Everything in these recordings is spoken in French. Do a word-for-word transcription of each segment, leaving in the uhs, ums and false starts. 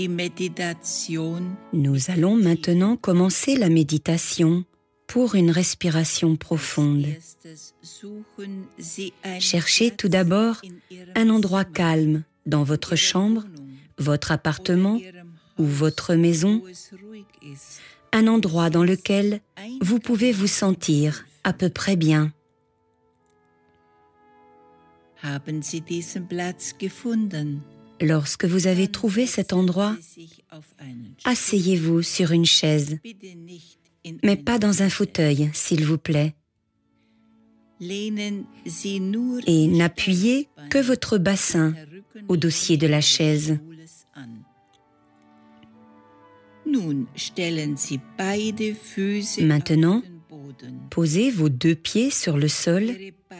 Nous allons maintenant commencer la méditation pour une respiration profonde. Cherchez tout d'abord un endroit calme dans votre chambre, votre appartement ou votre maison, un endroit dans lequel vous pouvez vous sentir à peu près bien. Lorsque vous avez trouvé cet endroit, asseyez-vous sur une chaise, mais pas dans un fauteuil, s'il vous plaît. Et n'appuyez que votre bassin au dossier de la chaise. Maintenant, posez vos deux pieds sur le sol.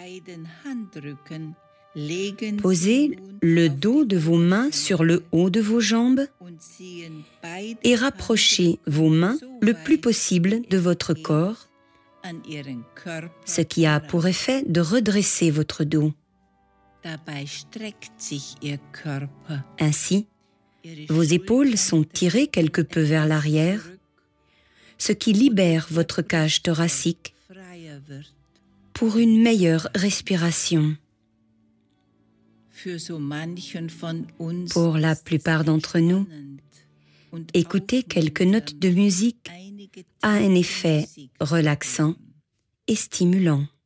Posez le dos de vos mains sur le haut de vos jambes et rapprochez vos mains le plus possible de votre corps, ce qui a pour effet de redresser votre dos. Ainsi, vos épaules sont tirées quelque peu vers l'arrière, ce qui libère votre cage thoracique pour une meilleure respiration. Pour la plupart d'entre nous, écouter quelques notes de musique a un effet relaxant et stimulant.